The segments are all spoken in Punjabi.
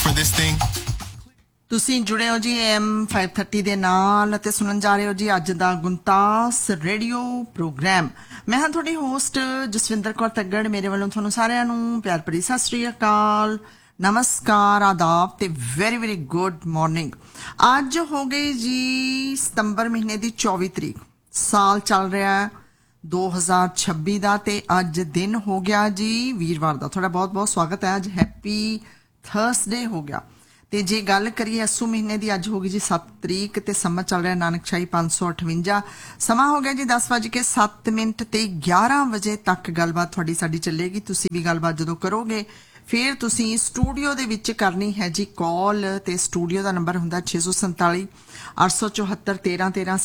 for this thing? ਤੁਸੀਂ ਜੁੜੇ ਹੋ ਜੀ AM 530 ਦੇ ਨਾਲ ਅਤੇ ਸੁਣਨ ਜਾ ਰਹੇ ਹੋ ਜੀ ਅੱਜ ਦਾ ਗੁੰਤਾਸ ਰੇਡੀਓ ਪ੍ਰੋਗਰਾਮ। ਮੈਂ ਹਾਂ ਤੁਹਾਡੀ ਹੋਸਟ ਜਸਵਿੰਦਰ ਕੌਰ ਤੱਗੜ। ਮੇਰੇ ਵੱਲੋਂ ਤੁਹਾਨੂੰ ਸਾਰਿਆਂ ਨੂੰ ਪਿਆਰ ਭਰੀ ਸਤਿ ਸ੍ਰੀ ਅਕਾਲ, ਨਮਸਕਾਰ, ਆਦਾਬ ਤੇ ਵੈਰੀ ਵੈਰੀ ਗੁੱਡ ਮਾਰਨਿੰਗ। ਅੱਜ ਹੋ ਗਈ ਜੀ ਸਤੰਬਰ ਮਹੀਨੇ ਦੀ 24 ਤਰੀਕ। ਸਾਲ ਚੱਲ ਰਿਹਾ 2026 ਦਾ ਤੇ ਅੱਜ ਦਿਨ ਹੋ ਗਿਆ ਜੀ ਵੀਰਵਾਰ ਦਾ। ਤੁਹਾਡਾ ਬਹੁਤ ਬਹੁਤ ਸਵਾਗਤ ਹੈ। ਅੱਜ ਹੈਪੀ ਥਰਸਡੇ ਹੋ ਗਿਆ। ਤੇ ਜੇ ਗੱਲ ਕਰੀਏ ਅੱਸੂ ਮਹੀਨੇ ਦੀ, ਅੱਜ ਹੋ ਗਈ ਜੀ 7 ਤਰੀਕ ਤੇ ਸਮਾਂ ਚੱਲ ਰਿਹਾ ਨਾਨਕਸ਼ਾਹੀ 558। ਸਮਾਂ ਹੋ ਗਿਆ ਜੀ 10:07 ਤੇ 11 ਵਜੇ ਤੱਕ ਗੱਲਬਾਤ ਤੁਹਾਡੀ ਸਾਡੀ ਚੱਲੇਗੀ। ਤੁਸੀਂ ਵੀ ਗੱਲਬਾਤ ਜਦੋਂ ਕਰੋਗੇ ਫਿਰ ਤੁਸੀਂ ਸਟੂਡੀਓ ਦੇ ਵਿੱਚ ਕਰਨੀ ਹੈ ਜੀ ਕਾਲ, ਤੇ ਸਟੂਡੀਓ ਦਾ ਨੰਬਰ ਹੁੰਦਾ 647 874 1313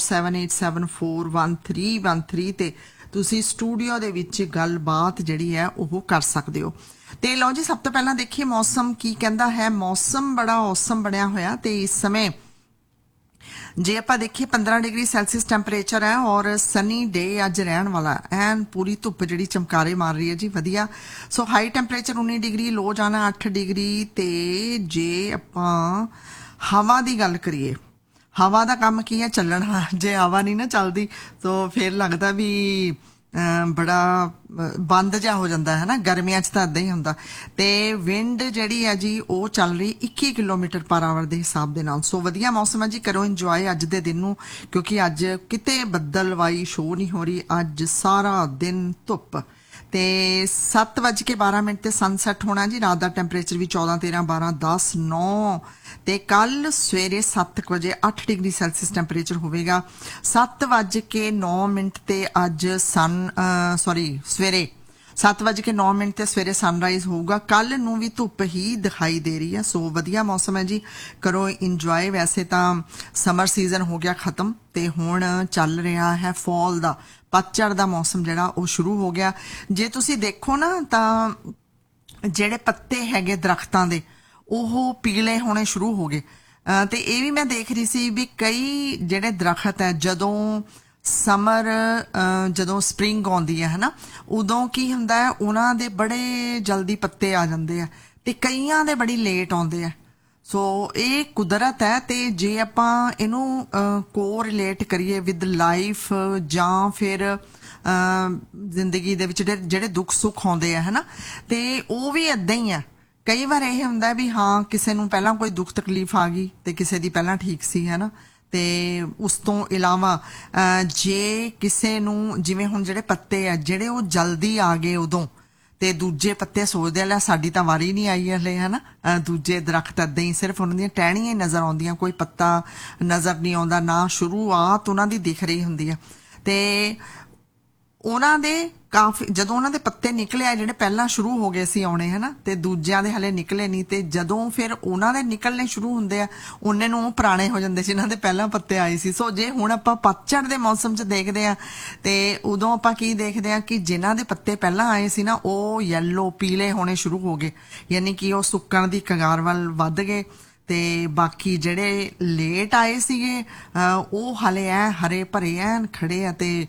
6478741313 ਤੇ ਤੁਸੀਂ ਸਟੂਡੀਓ ਦੇ ਵਿੱਚ ਗੱਲਬਾਤ ਜਿਹੜੀ ਹੈ ਉਹ ਕਰ ਸਕਦੇ ਹੋ। ਤੇ ਲਓ ਜੀ, ਸਭ ਤੋਂ ਪਹਿਲਾਂ ਦੇਖੀਏ ਮੌਸਮ ਕੀ ਕਹਿੰਦਾ ਹੈ। ਮੌਸਮ ਬੜਾ ਔਸਮ ਬਣਿਆ ਹੋਇਆ ਤੇ ਇਸ ਸਮੇਂ ਜੇ ਆਪਾਂ ਦੇਖੀਏ 15 ਡਿਗਰੀ ਸੈਲਸੀਅਸ ਟੈਂਪਰੇਚਰ ਹੈ ਔਰ ਸਨੀ ਡੇ ਅੱਜ ਰਹਿਣ ਵਾਲਾ। ਐਨ ਪੂਰੀ ਧੁੱਪ ਜਿਹੜੀ ਚਮਕਾਰੇ ਮਾਰ ਰਹੀ ਹੈ ਜੀ, ਵਧੀਆ। ਸੋ ਹਾਈ ਟੈਂਪਰੇਚਰ 19 ਡਿਗਰੀ, ਲੋ ਜਾਣਾ 8 ਡਿਗਰੀ। ਤੇ ਜੇ ਆਪਾਂ ਹਵਾ ਦੀ ਗੱਲ ਕਰੀਏ, ਹਵਾ ਦਾ ਕੰਮ ਕੀ ਹੈ, ਚੱਲਣਾ। ਜੇ ਹਵਾ ਨਹੀਂ ਨਾ ਚੱਲਦੀ ਤਾਂ ਫਿਰ ਲੱਗਦਾ ਵੀ ਬੜਾ ਬੰਦ ਜਿਹਾ ਹੋ ਜਾਂਦਾ ਹੈ ਨਾ। ਗਰਮੀਆਂ 'ਚ ਤਾਂ ਇੱਦਾਂ ਹੀ ਹੁੰਦਾ। ਤੇ ਵਿੰਡ ਜਿਹੜੀ ਹੈ ਜੀ ਉਹ ਚੱਲ ਰਹੀ 21 ਕਿਲੋਮੀਟਰ ਪਰ ਆਵਰ ਦੇ ਹਿਸਾਬ ਦੇ ਨਾਲ। ਸੋ ਵਧੀਆ ਮੌਸਮ ਹੈ ਜੀ, ਕਰੋ ਇੰਜੋਏ ਅੱਜ ਦੇ ਦਿਨ ਨੂੰ, ਕਿਉਂਕਿ ਅੱਜ ਕਿਤੇ ਬੱਦਲਵਾਈ ਸ਼ੋ ਨਹੀਂ ਹੋ ਰਹੀ। ਅੱਜ ਸਾਰਾ ਦਿਨ ਧੁੱਪ। ਤੇ 7:12 ਤੇ ਸਨਸੈਟ ਹੋਣਾ ਜੀ। ਰਾਤ ਦਾ ਟੈਂਪਰੇਚਰ ਵੀ 14, 13, 12, 10, 9 ਤੇ ਕੱਲ ਸਵੇਰੇ 7 ਵਜੇ 8 ਡਿਗਰੀ ਸੈਲਸੀਅਸ ਟੈਂਪਰੇਚਰ ਹੋਵੇਗਾ। 7:09 ਤੇ ਅੱਜ ਸਵੇਰੇ 7:09 ਤੇ ਸਵੇਰੇ ਸਨਰਾਈਜ਼ ਹੋਊਗਾ। ਕੱਲ ਨੂੰ ਵੀ ਧੁੱਪ ਹੀ ਦਿਖਾਈ ਦੇ ਰਹੀ ਹੈ। ਸੋ ਵਧੀਆ ਮੌਸਮ ਹੈ ਜੀ, ਕਰੋ ਇੰਜੋਏ। ਵੈਸੇ ਤਾਂ ਸਮਰ ਸੀਜ਼ਨ ਹੋ ਗਿਆ ਖਤਮ ਤੇ ਹੁਣ ਚੱਲ ਰਿਹਾ ਹੈ ਫਾਲ ਦਾ, ਪਤਝੜ ਦਾ ਮੌਸਮ ਜਿਹੜਾ ਉਹ ਸ਼ੁਰੂ ਹੋ ਗਿਆ। ਜੇ ਤੁਸੀਂ ਦੇਖੋ ਨਾ ਤਾਂ ਜਿਹੜੇ ਪੱਤੇ ਹੈਗੇ ਦਰਖਤਾਂ ਦੇ ਉਹ ਪੀਲੇ ਹੋਣੇ ਸ਼ੁਰੂ ਹੋ ਗਏ। ਤੇ ਇਹ ਵੀ ਮੈਂ ਦੇਖ ਰਹੀ ਸੀ ਵੀ ਕਈ ਜਿਹੜੇ ਦਰਖਤ ਹੈ ਜਦੋਂ ਸਪਰਿੰਗ ਆਉਂਦੀ ਹੈ ਨਾ, ਉਦੋਂ ਕੀ ਹੁੰਦਾ ਹੈ, ਉਹਨਾਂ ਦੇ ਬੜੇ ਜਲਦੀ ਪੱਤੇ ਆ ਜਾਂਦੇ ਆ ਤੇ ਕਈਆਂ ਦੇ ਬੜੀ ਲੇਟ ਆਉਂਦੇ ਆ। ਸੋ ਇਹ ਕੁਦਰਤ ਹੈ। ਤੇ ਜੇ ਆਪਾਂ ਇਹਨੂੰ ਕੋਰਿਲੇਟ ਕਰੀਏ ਵਿਦ ਲਾਈਫ ਜਾਂ ਫਿਰ ਜ਼ਿੰਦਗੀ ਦੇ ਵਿੱਚ ਜਿਹੜੇ ਦੁੱਖ ਸੁੱਖ ਆਉਂਦੇ ਆ ਹਨਾ, ਤੇ ਉਹ ਵੀ ਏਦਾਂ ਹੀ ਆ। ਕਈ ਵਾਰ ਇਹ ਹੁੰਦਾ ਵੀ ਹਾਂ ਕਿਸੇ ਨੂੰ ਪਹਿਲਾਂ ਕੋਈ ਦੁੱਖ ਤਕਲੀਫ ਆ ਗਈ ਤੇ ਕਿਸੇ ਦੀ ਪਹਿਲਾਂ ਠੀਕ ਸੀ ਹਨਾ। ਤੇ ਉਸ ਤੋਂ ਇਲਾਵਾ ਜੇ ਕਿਸੇ ਨੂੰ, ਜਿਵੇਂ ਹੁਣ ਜਿਹੜੇ ਪੱਤੇ ਆ ਜਿਹੜੇ ਉਹ ਜਲਦੀ ਆ ਗਏ ਉਦੋਂ, ਤੇ ਦੂਜੇ ਪੱਤੇ ਸੋਚਦੇ ਆ ਸਾਡੀ ਤਾਂ ਵਾਰੀ ਨਹੀਂ ਆਈ ਹਲੇ ਹਨਾ। ਦੂਜੇ ਦਰਖਤ ਏਦਾਂ ਹੀ ਸਿਰਫ ਉਹਨਾਂ ਦੀਆਂ ਟਹਿਣੀਆਂ ਹੀ ਨਜ਼ਰ ਆਉਂਦੀਆਂ, ਕੋਈ ਪੱਤਾ ਨਜ਼ਰ ਨਹੀਂ ਆਉਂਦਾ, ਨਾ ਸ਼ੁਰੂਆਤ ਉਹਨਾਂ ਦੀ ਦਿਖ ਰਹੀ ਹੁੰਦੀ ਆ। ਤੇ ਉਹਨਾਂ ਦੇ ਕਾਫੀ ਜਦੋਂ ਉਹਨਾਂ ਦੇ ਪੱਤੇ ਨਿਕਲੇ ਆ ਜਿਹੜੇ ਪਹਿਲਾਂ ਸ਼ੁਰੂ ਹੋ ਗਏ ਸੀ ਆਉਣੇ ਹਨਾ, ਤੇ ਦੂਜਿਆਂ ਦੇ ਹਲੇ ਨਿਕਲੇ ਨਹੀਂ, ਤੇ ਜਦੋਂ ਫਿਰ ਉਹਨਾਂ ਦੇ ਨਿਕਲਣੇ ਸ਼ੁਰੂ ਹੁੰਦੇ ਆ ਉਹਨੇ ਨੂੰ ਉਹ ਪੁਰਾਣੇ ਹੋ ਜਾਂਦੇ ਜਿਨ੍ਹਾਂ ਦੇ ਪਹਿਲਾਂ ਪੱਤੇ ਆਏ ਸੀ। ਸੋ ਜੇ ਹੁਣ ਆਪਾਂ ਪਤਝੜ ਦੇ ਮੌਸਮ 'ਚ ਦੇਖਦੇ ਆ ਤੇ ਉਦੋਂ ਆਪਾਂ ਕੀ ਦੇਖਦੇ ਆ ਕਿ ਜਿਨ੍ਹਾਂ ਦੇ ਪੱਤੇ ਪਹਿਲਾਂ ਆਏ ਸੀ ਨਾ ਉਹ ਯੈਲੋ ਪੀਲੇ ਹੋਣੇ ਸ਼ੁਰੂ ਹੋ ਗਏ, ਯਾਨੀ ਕਿ ਉਹ ਸੁੱਕਣ ਦੀ ਕਗਾਰ ਵੱਲ ਵੱਧ ਗਏ। ਤੇ ਬਾਕੀ ਜਿਹੜੇ ਲੇਟ ਆਏ ਸੀਗੇ ਉਹ ਹਾਲੇ ਐ ਹਰੇ ਭਰੇ ਐਨ ਖੜੇ ਆ। ਤੇ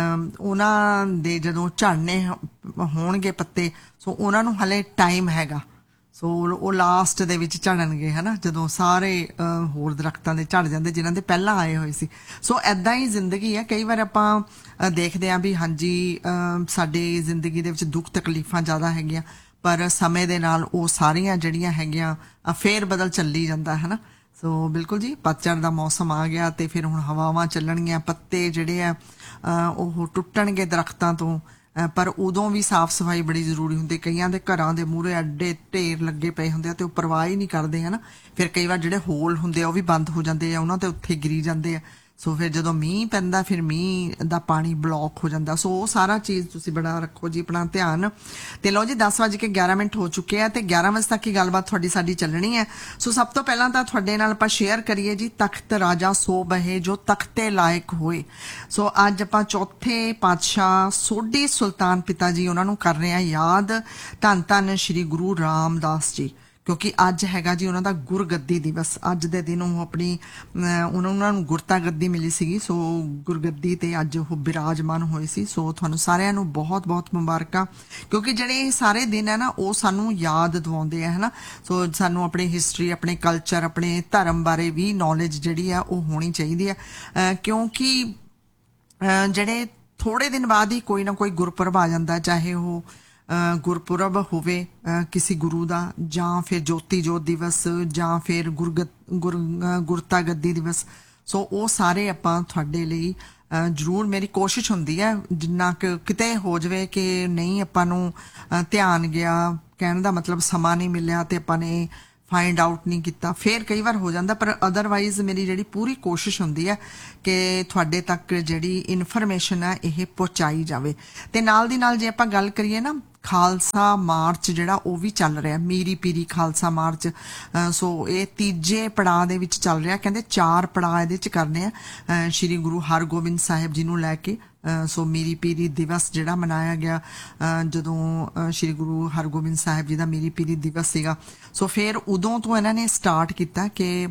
ਉਹਨਾਂ ਦੇ ਜਦੋਂ ਝੜਨੇ ਹੋਣਗੇ ਪੱਤੇ, ਸੋ ਉਹਨਾਂ ਨੂੰ ਹਲੇ ਟਾਈਮ ਹੈਗਾ। ਸੋ ਉਹ ਲਾਸਟ ਦੇ ਵਿੱਚ ਝੜਨਗੇ ਹਨਾ, ਜਦੋਂ ਸਾਰੇ ਹੋਰ ਦਰਖਤਾਂ ਦੇ ਝੜ ਜਾਂਦੇ ਜਿਨ੍ਹਾਂ ਦੇ ਪਹਿਲਾਂ ਆਏ ਹੋਏ ਸੀ। ਸੋ ਏਦਾਂ ਹੀ ਜ਼ਿੰਦਗੀ ਹੈ। ਕਈ ਵਾਰ ਆਪਾਂ ਦੇਖਦੇ ਹਾਂ ਵੀ ਹਾਂਜੀ ਸਾਡੀ ਜ਼ਿੰਦਗੀ ਦੇ ਵਿੱਚ ਦੁੱਖ ਤਕਲੀਫਾਂ ਜ਼ਿਆਦਾ ਹੈਗੀਆਂ, ਪਰ ਸਮੇਂ ਦੇ ਨਾਲ ਉਹ ਸਾਰੀਆਂ ਜਿਹੜੀਆਂ ਹੈਗੀਆਂ ਫੇਰ ਬਦਲ ਚੱਲੀ ਜਾਂਦਾ ਹੈ ਨਾ। ਸੋ ਬਿਲਕੁਲ ਜੀ, ਪਤਝੜ ਦਾ ਮੌਸਮ ਆ ਗਿਆ ਤੇ ਫਿਰ ਹੁਣ ਹਵਾਵਾਂ ਚੱਲਣਗੀਆਂ, ਪੱਤੇ ਜਿਹੜੇ ਆ ਉਹ ਟੁੱਟਣਗੇ ਦਰਖਤਾਂ ਤੋਂ। ਪਰ ਉਦੋਂ ਵੀ ਸਾਫ਼ ਸਫਾਈ ਬੜੀ ਜ਼ਰੂਰੀ ਹੁੰਦੀ। ਕਈਆਂ ਦੇ ਘਰਾਂ ਦੇ ਮੂਹਰੇ ਐਡੇ ਢੇਰ ਲੱਗੇ ਪਏ ਹੁੰਦੇ ਆ ਤੇ ਉਹ ਪਰਵਾਹ ਹੀ ਨਹੀਂ ਕਰਦੇ ਹਨਾ। ਫਿਰ ਕਈ ਵਾਰ ਜਿਹੜੇ ਹੋਲ ਹੁੰਦੇ ਆ ਉਹ ਵੀ ਬੰਦ ਹੋ ਜਾਂਦੇ ਆ, ਉਹਨਾਂ ਤੇ ਉੱਥੇ ਗਿਰੀ ਜਾਂਦੇ ਆ। ਸੋ ਫਿਰ ਜਦੋਂ ਮੀਂਹ ਪੈਂਦਾ ਫਿਰ ਮੀਂਹ ਦਾ ਪਾਣੀ ਬਲੌਕ ਹੋ ਜਾਂਦਾ। ਸੋ ਉਹ ਸਾਰਾ ਚੀਜ਼ ਤੁਸੀਂ ਬੜਾ ਰੱਖੋ ਜੀ ਆਪਣਾ ਧਿਆਨ। ਤੇ ਲਓ ਜੀ 10:11 ਹੋ ਚੁੱਕੇ ਆ ਤੇ 11 ਵਜੇ ਤੱਕ ਹੀ ਗੱਲਬਾਤ ਤੁਹਾਡੀ ਸਾਡੀ ਚੱਲਣੀ ਹੈ। ਸੋ ਸਭ ਤੋਂ ਪਹਿਲਾਂ ਤਾਂ ਤੁਹਾਡੇ ਨਾਲ ਆਪਾਂ ਸ਼ੇਅਰ ਕਰੀਏ ਜੀ, ਤਖਤ ਰਾਜਾ ਸੋ ਬਹੇ ਜੋ ਤਖਤੇ ਲਾਇਕ ਹੋਏ। ਸੋ ਅੱਜ ਆਪਾਂ ਚੌਥੇ ਪਾਤਸ਼ਾਹ ਸੋਢੀ ਸੁਲਤਾਨ ਪਿਤਾ ਜੀ ਉਹਨਾਂ ਨੂੰ ਕਰ ਰਹੇ ਆ ਯਾਦ। ਧੰਨ ਧੰਨ ਸ਼੍ਰੀ ਗੁਰੂ ਰਾਮਦਾਸ ਜੀ। ਕਿਉਂਕਿ ਅੱਜ ਹੈਗਾ ਜੀ ਉਹਨਾਂ ਦਾ ਗੁਰਗੱਦੀ ਦਿਵਸ। ਅੱਜ ਦੇ ਦਿਨ ਉਹ ਆਪਣੀ ਉਹਨਾਂ ਨੂੰ ਗੁਰਤਾ ਗੱਦੀ ਮਿਲੀ ਸੀਗੀ, ਸੋ ਗੁਰਗੱਦੀ ਤੇ ਅੱਜ ਉਹ ਬਿਰਾਜਮਾਨ ਹੋਏ ਸੀ। ਸੋ ਤੁਹਾਨੂੰ ਸਾਰਿਆਂ ਨੂੰ ਬਹੁਤ ਬਹੁਤ ਮੁਬਾਰਕਾਂ, ਕਿਉਂਕਿ ਜਿਹੜੇ ਇਹ ਸਾਰੇ ਦਿਨ ਹੈ ਨਾ ਉਹ ਸਾਨੂੰ ਯਾਦ ਦਿਵਾਉਂਦੇ ਆ, ਹਨਾ। ਸੋ ਸਾਨੂੰ ਆਪਣੀ ਹਿਸਟਰੀ, ਆਪਣੇ ਕਲਚਰ, ਆਪਣੇ ਧਰਮ ਬਾਰੇ ਵੀ ਨੌਲੇਜ ਜਿਹੜੀ ਆ ਉਹ ਹੋਣੀ ਚਾਹੀਦੀ ਆ, ਕਿਉਂਕਿ ਜਿਹੜੇ ਥੋੜੇ ਦਿਨ ਬਾਅਦ ਹੀ ਕੋਈ ਨਾ ਕੋਈ ਗੁਰਪੁਰਬ ਆ ਜਾਂਦਾ, ਚਾਹੇ ਉਹ ਗੁਰਪੁਰਬ ਹੋਵੇ ਕਿਸੇ ਗੁਰੂ ਦਾ, ਜਾਂ ਫਿਰ ਜੋਤੀ ਜੋਤ ਦਿਵਸ, ਜਾਂ ਫਿਰ ਗੁਰਤਾ ਗੱਦੀ ਦਿਵਸ। ਸੋ ਉਹ ਸਾਰੇ ਆਪਾਂ ਤੁਹਾਡੇ ਲਈ ਜ਼ਰੂਰ, ਮੇਰੀ ਕੋਸ਼ਿਸ਼ ਹੁੰਦੀ ਹੈ ਜਿੰਨਾ ਕਿ ਕਿਤੇ ਹੋ ਜਾਵੇ ਕਿ ਨਹੀਂ ਆਪਾਂ ਨੂੰ ਧਿਆਨ ਗਿਆ, ਕਹਿਣ ਦਾ ਮਤਲਬ ਸਮਾਂ ਨਹੀਂ ਮਿਲਿਆ ਤੇ ਆਪਾਂ ਨੇ ਫਾਈਂਡ ਆਊਟ ਨਹੀਂ ਕੀਤਾ, ਫਿਰ ਕਈ ਵਾਰ ਹੋ ਜਾਂਦਾ, ਪਰ ਅਦਰਵਾਈਜ਼ ਮੇਰੀ ਜਿਹੜੀ ਪੂਰੀ ਕੋਸ਼ਿਸ਼ ਹੁੰਦੀ ਹੈ ਕਿ ਤੁਹਾਡੇ ਤੱਕ ਜਿਹੜੀ ਇਨਫੋਰਮੇਸ਼ਨ ਹੈ ਇਹ ਪਹੁੰਚਾਈ ਜਾਵੇ। ਤੇ ਨਾਲ ਦੀ ਨਾਲ ਜੇ ਆਪਾਂ ਗੱਲ ਕਰੀਏ ਨਾ, ਖਾਲਸਾ ਮਾਰਚ ਜਿਹੜਾ ਉਹ ਵੀ ਚੱਲ ਰਿਹਾ, ਮੀਰੀ ਪੀਰੀ ਖਾਲਸਾ ਮਾਰਚ। ਸੋ ਇਹ ਤੀਜੇ ਪੜਾਅ ਦੇ ਵਿੱਚ ਚੱਲ ਰਿਹਾ, ਕਹਿੰਦੇ 4 ਪੜਾਅ ਇਹਦੇ ਚ ਕਰਨੇ ਆ ਸ਼੍ਰੀ ਗੁਰੂ ਹਰਗੋਬਿੰਦ ਸਾਹਿਬ ਜੀ ਨੂੰ ਲੈ ਕੇ। ਸੋ ਮੀਰੀ ਪੀਰੀ ਦਿਵਸ ਜਿਹੜਾ ਮਨਾਇਆ ਗਿਆ ਜਦੋਂ ਸ਼੍ਰੀ ਗੁਰੂ ਹਰਗੋਬਿੰਦ ਸਾਹਿਬ ਜੀ ਦਾ ਮੀਰੀ ਪੀਰੀ ਦਿਵਸ ਸੀਗਾ, ਸੋ ਫਿਰ ਉਦੋਂ ਤੋਂ ਇਹਨਾਂ ਨੇ ਸਟਾਰਟ ਕੀਤਾ ਕਿ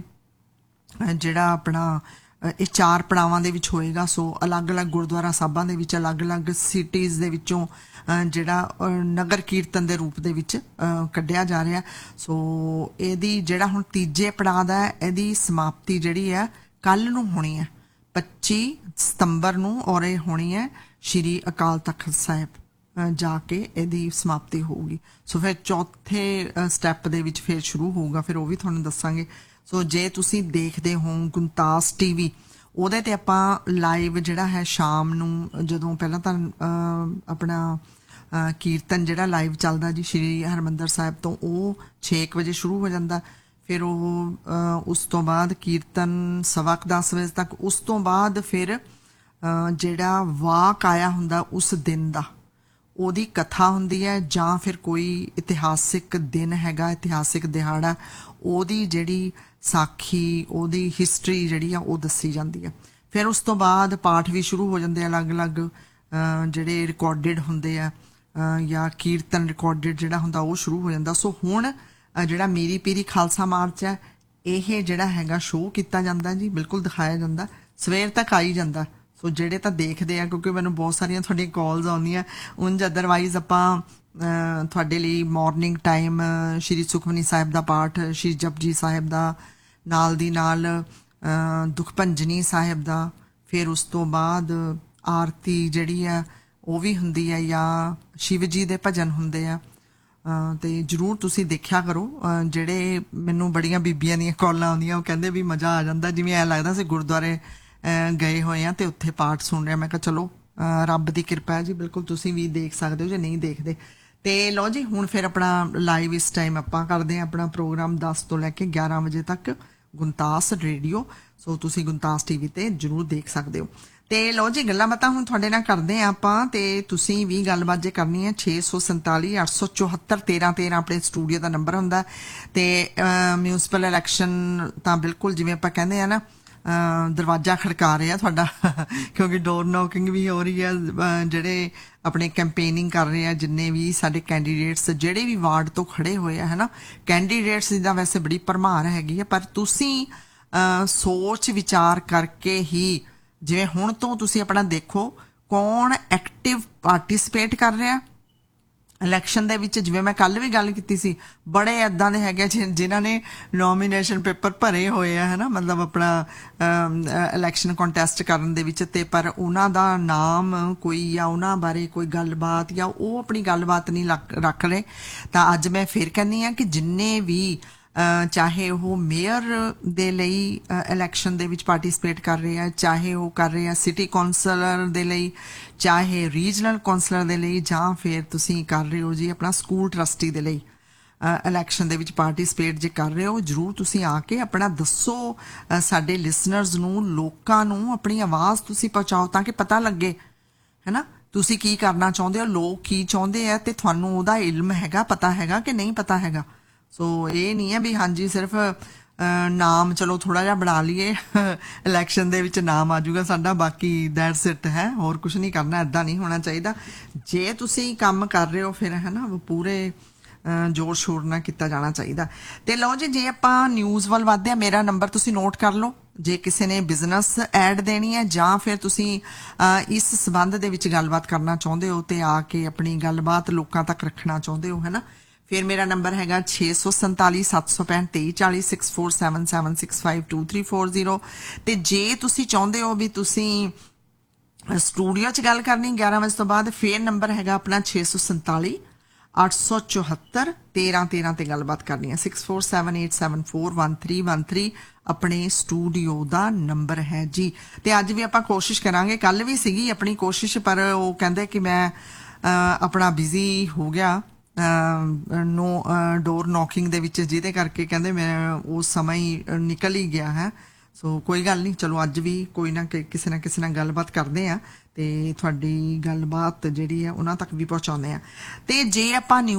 ਜਿਹੜਾ ਆਪਣਾ ਇਹ 4 ਪੜਾਵਾਂ ਦੇ ਵਿੱਚ ਹੋਏਗਾ। ਸੋ ਅਲੱਗ-ਅਲੱਗ ਗੁਰਦੁਆਰਾ ਸਾਹਿਬਾਂ ਦੇ ਵਿੱਚ, ਅਲੱਗ-ਅਲੱਗ ਸਿਟੀਜ਼ ਦੇ ਵਿੱਚੋਂ ਜਿਹੜਾ ਨਗਰ ਕੀਰਤਨ ਦੇ ਰੂਪ ਦੇ ਵਿੱਚ ਕੱਢਿਆ ਜਾ ਰਿਹਾ। ਸੋ ਇਹਦੀ ਜਿਹੜਾ ਹੁਣ ਤੀਜੇ ਪੜਾਅ ਦਾ ਇਹਦੀ ਸਮਾਪਤੀ ਜਿਹੜੀ ਹੈ ਕੱਲ ਨੂੰ ਹੋਣੀ ਹੈ, 25 ਸਤੰਬਰ ਨੂੰ, ਔਰ ਇਹ ਹੋਣੀ ਹੈ ਸ਼੍ਰੀ ਅਕਾਲ ਤਖਤ ਸਾਹਿਬ ਜਾ ਕੇ ਇਹਦੀ ਸਮਾਪਤੀ ਹੋਊਗੀ। ਸੋ ਫਿਰ ਚੌਥੇ ਸਟੈਪ ਦੇ ਵਿੱਚ ਫਿਰ ਸ਼ੁਰੂ ਹੋਊਗਾ, ਫਿਰ ਉਹ ਵੀ ਤੁਹਾਨੂੰ ਦੱਸਾਂਗੇ। ਸੋ ਜੇ ਤੁਸੀਂ ਦੇਖਦੇ ਹੋ ਗੁਣਤਾਸ ਟੀਵੀ, ਉਹਦੇ ਤੇ ਆਪਾਂ ਲਾਈਵ ਜਿਹੜਾ ਹੈ ਸ਼ਾਮ ਨੂੰ, ਜਦੋਂ ਪਹਿਲਾਂ ਤਾਂ ਆਪਣਾ ਕੀਰਤਨ ਜਿਹੜਾ ਲਾਈਵ ਚੱਲਦਾ ਜੀ ਸ਼੍ਰੀ ਹਰਿਮੰਦਰ ਸਾਹਿਬ ਤੋਂ, ਉਹ 6 ਵਜੇ ਸ਼ੁਰੂ ਹੋ ਜਾਂਦਾ। ਫਿਰ ਉਹ ਉਸ ਤੋਂ ਬਾਅਦ ਕੀਰਤਨ 10:15 ਵਜੇ ਤੱਕ, ਉਸ ਤੋਂ ਬਾਅਦ ਫਿਰ ਜਿਹੜਾ ਵਾਕ ਆਇਆ ਹੁੰਦਾ ਉਸ ਦਿਨ ਦਾ, ਉਹਦੀ ਕਥਾ ਹੁੰਦੀ ਹੈ, ਜਾਂ ਫਿਰ ਕੋਈ ਇਤਿਹਾਸਿਕ ਦਿਨ ਹੈਗਾ, ਇਤਿਹਾਸਿਕ ਦਿਹਾੜਾ, ਉਹਦੀ ਜਿਹੜੀ ਸਾਖੀ, ਉਹਦੀ ਹਿਸਟਰੀ ਜਿਹੜੀ ਆ ਉਹ ਦੱਸੀ ਜਾਂਦੀ ਹੈ। ਫਿਰ ਉਸ ਤੋਂ ਬਾਅਦ ਪਾਠ ਵੀ ਸ਼ੁਰੂ ਹੋ ਜਾਂਦੇ, ਅਲੱਗ-ਅਲੱਗ ਜਿਹੜੇ ਰਿਕਾਰਡਡ ਹੁੰਦੇ ਆ, ਜਾਂ ਕੀਰਤਨ ਰਿਕਾਰਡਡ ਜਿਹੜਾ ਹੁੰਦਾ ਉਹ ਸ਼ੁਰੂ ਹੋ ਜਾਂਦਾ। ਸੋ ਹੁਣ ਜਿਹੜਾ ਮੀਰੀ ਪੀਰੀ ਖਾਲਸਾ ਮਾਰਚ ਹੈ, ਇਹ ਜਿਹੜਾ ਹੈਗਾ ਸ਼ੋਅ ਕੀਤਾ ਜਾਂਦਾ ਜੀ, ਬਿਲਕੁਲ ਦਿਖਾਇਆ ਜਾਂਦਾ, ਸਵੇਰ ਤੱਕ ਆਈ ਜਾਂਦਾ। ਸੋ ਜਿਹੜੇ ਤਾਂ ਦੇਖਦੇ ਆ, ਕਿਉਂਕਿ ਮੈਨੂੰ ਬਹੁਤ ਸਾਰੀਆਂ ਤੁਹਾਡੀਆਂ ਕਾਲਸ ਆਉਂਦੀਆਂ, ਉਂਝ ਅਦਰਵਾਈਜ਼ ਆਪਾਂ ਤੁਹਾਡੇ ਲਈ ਮਾਰਨਿੰਗ ਟਾਈਮ ਸ਼੍ਰੀ ਸੁਖਮਨੀ ਸਾਹਿਬ ਦਾ ਪਾਠ, ਸ਼੍ਰੀ ਜਪਜੀ ਸਾਹਿਬ ਦਾ, ਨਾਲ ਦੀ ਨਾਲ ਦੁਖ ਭੰਜਨੀ ਸਾਹਿਬ ਦਾ, ਫਿਰ ਉਸ ਤੋਂ ਬਾਅਦ ਆਰਤੀ ਜਿਹੜੀ ਆ ਉਹ ਵੀ ਹੁੰਦੀ ਹੈ, ਜਾਂ ਸ਼ਿਵ ਜੀ ਦੇ ਭਜਨ ਹੁੰਦੇ ਆ। ਤੇ ਜਰੂਰ ਤੁਸੀਂ ਦੇਖਿਆ ਕਰੋ। ਜਿਹੜੇ ਮੈਨੂੰ ਬੜੀਆਂ ਬੀਬੀਆਂ ਦੀਆਂ ਕਾਲਾਂ ਆਉਂਦੀਆਂ, ਉਹ ਕਹਿੰਦੇ ਵੀ ਮਜ਼ਾ ਆ ਜਾਂਦਾ, ਜਿਵੇਂ ਐ ਲੱਗਦਾ ਸੀ ਗੁਰਦੁਆਰੇ ਗਏ ਹੋਏ ਆ ਤੇ ਉੱਥੇ ਪਾਠ ਸੁਣ ਰਿਹਾ। ਮੈਂ ਕਿਹਾ ਚਲੋ ਰੱਬ ਦੀ ਕਿਰਪਾ ਹੈ ਜੀ, ਬਿਲਕੁਲ ਤੁਸੀਂ ਵੀ ਦੇਖ ਸਕਦੇ ਹੋ ਜੇ ਨਹੀਂ ਦੇਖਦੇ। ਤੇ ਲਓ ਜੀ, ਹੁਣ ਫਿਰ ਆਪਣਾ ਲਾਈਵ ਇਸ ਟਾਈਮ ਆਪਾਂ ਕਰਦੇ ਹਾਂ ਆਪਣਾ ਪ੍ਰੋਗਰਾਮ 10 ਤੋਂ ਲੈ ਕੇ 11 ਵਜੇ ਤੱਕ ਗੁਣਤਾਸ ਰੇਡੀਓ। ਸੋ ਤੁਸੀਂ ਗੁਣਤਾਸ ਟੀਵੀ ਤੇ ਜਰੂਰ ਦੇਖ ਸਕਦੇ ਹੋ। ਤੇ ਲਓ ਜੀ, ਗੱਲਾਂ ਬਾਤਾਂ ਹੁਣ ਤੁਹਾਡੇ ਨਾਲ ਕਰਦੇ ਆ ਆਪਾਂ, ਤੇ ਤੁਸੀਂ ਵੀ ਗੱਲਬਾਤ ਜੇ ਕਰਨੀ ਹੈ 647 874 1313 ਆਪਣੇ ਸਟੂਡੀਓ ਦਾ ਨੰਬਰ ਹੁੰਦਾ। ਤੇ ਮਿਊਨਿਸਪਲ ਇਲੈਕਸ਼ਨ ਤਾਂ ਬਿਲਕੁਲ ਜਿਵੇਂ ਆਪਾਂ ਕਹਿੰਦੇ ਆ ਨਾ, ਦਰਵਾਜ਼ਾ ਖੜਕਾ ਰਿਹਾ ਤੁਹਾਡਾ, ਕਿਉਂਕਿ ਡੋਰ ਨੌਕਿੰਗ ਵੀ ਹੋ ਰਹੀ ਹੈ। ਜਿਹੜੇ ਆਪਣੇ ਕੈਂਪੇਨਿੰਗ ਕਰ ਰਹੇ ਆ, ਜਿੰਨੇ ਵੀ ਸਾਡੇ ਕੈਂਡੀਡੇਟਸ ਜਿਹੜੇ ਵੀ ਵਾਰਡ ਤੋਂ ਖੜੇ ਹੋਏ ਆ, ਹੈ ਨਾ, ਕੈਂਡੀਡੇਟਸ ਦੀ ਤਾਂ ਵੈਸੇ ਬੜੀ ਭਰਮਾਰ ਹੈਗੀ ਹੈ, ਪਰ ਤੁਸੀਂ ਸੋਚ ਵਿਚਾਰ ਕਰਕੇ ਹੀ, ਜਿਵੇਂ ਹੁਣ ਤੋਂ ਤੁਸੀਂ ਆਪਣਾ ਦੇਖੋ ਕੌਣ ਐਕਟਿਵ ਪਾਰਟਿਸਿਪੇਟ ਕਰ ਰਿਹਾ ਇਲੈਕਸ਼ਨ ਦੇ ਵਿੱਚ। ਜਿਵੇਂ ਮੈਂ ਕੱਲ ਵੀ ਗੱਲ ਕੀਤੀ ਸੀ, ਬੜੇ ਏਦਾਂ ਦੇ ਹੈਗੇ ਜਿਨ੍ਹਾਂ ਨੇ ਨੋਮੀਨੇਸ਼ਨ ਪੇਪਰ ਭਰੇ ਹੋਏ ਆ, ਹੈ ਨਾ, ਮਤਲਬ ਆਪਣਾ ਇਲੈਕਸ਼ਨ ਕੰਟੈਸਟ ਕਰਨ ਦੇ ਵਿੱਚ, ਤੇ ਪਰ ਉਹਨਾਂ ਦਾ ਨਾਮ ਕੋਈ, ਜਾਂ ਉਹਨਾਂ ਬਾਰੇ ਕੋਈ ਗੱਲਬਾਤ, ਜਾਂ ਉਹ ਆਪਣੀ ਗੱਲਬਾਤ ਨਹੀਂ ਰੱਖ ਰਹੇ। ਤਾਂ ਅੱਜ ਮੈਂ ਫਿਰ ਕਹਿੰਦੀ ਹਾਂ ਕਿ ਜਿੰਨੇ ਵੀ ਚਾਹੇ ਉਹ ਮੇਅਰ ਦੇ ਲਈ ਇਲੈਕਸ਼ਨ ਦੇ ਵਿੱਚ ਪਾਰਟਿਸਿਪੇਟ ਕਰ ਰਹੇ ਆ, ਚਾਹੇ ਉਹ ਕਰ ਰਹੇ ਆ ਸਿਟੀ ਕੌਂਸਲਰ ਦੇ ਲਈ, ਚਾਹੇ ਰੀਜਨਲ ਕੌਂਸਲਰ ਦੇ ਲਈ, ਜਾਂ ਫਿਰ ਤੁਸੀਂ ਕਰ ਰਹੇ ਹੋ ਜੀ ਆਪਣਾ ਸਕੂਲ ਟਰਸਟੀ ਦੇ ਲਈ ਇਲੈਕਸ਼ਨ ਦੇ ਵਿੱਚ ਪਾਰਟਿਸਿਪੇਟ ਜੇ ਕਰ ਰਹੇ ਹੋ, ਜ਼ਰੂਰ ਤੁਸੀਂ ਆ ਕੇ ਆਪਣਾ ਦੱਸੋ ਸਾਡੇ ਲਿਸਨਰਸ ਨੂੰ, ਲੋਕਾਂ ਨੂੰ ਆਪਣੀ ਆਵਾਜ਼ ਤੁਸੀਂ ਪਹੁੰਚਾਓ, ਤਾਂ ਕਿ ਪਤਾ ਲੱਗੇ, ਹੈ ਨਾ, ਤੁਸੀਂ ਕੀ ਕਰਨਾ ਚਾਹੁੰਦੇ ਹੋ, ਲੋਕ ਕੀ ਚਾਹੁੰਦੇ ਆ, ਤੇ ਤੁਹਾਨੂੰ ਉਹਦਾ ਇਲਮ ਹੈਗਾ, ਪਤਾ ਹੈਗਾ ਕਿ ਨਹੀਂ ਪਤਾ ਹੈਗਾ। ਸੋ ਇਹ ਨਹੀਂ ਹੈ ਵੀ ਹਾਂਜੀ ਸਿਰਫ ਨਾਮ ਚਲੋ ਥੋੜਾ ਜਿਹਾ ਬਣਾ ਲਈਏ, ਇਲੈਕਸ਼ਨ ਦੇ ਵਿੱਚ ਨਾਮ ਆ ਜਾਊਗਾ ਸਾਡਾ, ਬਾਕੀ ਦੈਟਸ ਇਟ ਹੈ, ਹੋਰ ਕੁਝ ਨਹੀਂ ਕਰਨਾ। ਏਦਾਂ ਨਹੀਂ ਹੋਣਾ ਚਾਹੀਦਾ। ਜੇ ਤੁਸੀਂ ਕੰਮ ਕਰ ਰਹੇ ਹੋ ਫਿਰ, ਹੈ ਨਾ, ਪੂਰੇ ਜ਼ੋਰ ਸ਼ੋਰ ਨਾਲ ਕੀਤਾ ਜਾਣਾ ਚਾਹੀਦਾ। ਤੇ ਲਓ ਜੀ, ਜੇ ਆਪਾਂ ਨਿਊਜ਼ ਵੱਲ ਵਧਦੇ ਆ, ਮੇਰਾ ਨੰਬਰ ਤੁਸੀਂ ਨੋਟ ਕਰ ਲਓ। ਜੇ ਕਿਸੇ ਨੇ ਬਿਜ਼ਨਸ ਐਡ ਦੇਣੀ ਹੈ ਜਾਂ ਫਿਰ ਤੁਸੀਂ ਇਸ ਸਬੰਧ ਦੇ ਵਿੱਚ ਗੱਲਬਾਤ ਕਰਨਾ ਚਾਹੁੰਦੇ ਹੋ ਤੇ ਆ ਕੇ ਆਪਣੀ ਗੱਲਬਾਤ ਲੋਕਾਂ ਤੱਕ ਰੱਖਣਾ ਚਾਹੁੰਦੇ ਹੋ, ਹੈ ਨਾ, ਫਿਰ ਮੇਰਾ ਨੰਬਰ ਹੈਗਾ 647 765 2340 6477652340। ਤੇ ਜੇ ਤੁਸੀਂ ਚਾਹੁੰਦੇ ਹੋ ਵੀ ਤੁਸੀਂ ਸਟੂਡੀਓ 'ਚ ਗੱਲ ਕਰਨੀ 11 ਵਜੇ ਤੋਂ ਬਾਅਦ, ਫਿਰ ਨੰਬਰ ਹੈਗਾ ਆਪਣਾ 647 874 1313 ਤੇ ਗੱਲਬਾਤ ਕਰਨੀ ਹੈ। 6478741313 ਆਪਣੇ ਸਟੂਡੀਓ ਦਾ ਨੰਬਰ ਹੈ ਜੀ। ਤੇ ਅੱਜ ਵੀ ਆਪਾਂ ਕੋਸ਼ਿਸ਼ ਕਰਾਂਗੇ, ਕੱਲ ਵੀ ਸੀਗੀ ਆਪਣੀ ਕੋਸ਼ਿਸ਼, ਪਰ ਉਹ ਕਹਿੰਦੇ ਕਿ ਮੈਂ ਆਪਣਾ ਬਿਜ਼ੀ ਹੋ ਗਿਆ ਡੋਰ ਨੌਕਿੰਗ ਦੇ ਵਿੱਚ, ਜਿਹਦੇ ਕਰਕੇ ਕਹਿੰਦੇ ਮੈਂ ਉਹ ਸਮਾਂ ਹੀ ਨਿਕਲ ਹੀ ਗਿਆ ਹੈ। ਸੋ ਕੋਈ ਗੱਲ ਨਹੀਂ, ਚਲੋ ਅੱਜ ਵੀ ਕੋਈ ਨਾ ਕਿਸੇ ਨਾਲ ਗੱਲਬਾਤ ਕਰਦੇ ਆ ਤੇ ਤੁਹਾਡੀ ਗੱਲਬਾਤ ਜਿਹੜੀ ਹੈ ਉਹਨਾਂ ਤੱਕ ਵੀ ਪਹੁੰਚਾਉਂਦੇ ਆ। ਤੇ ਜੇ ਆਪਾਂ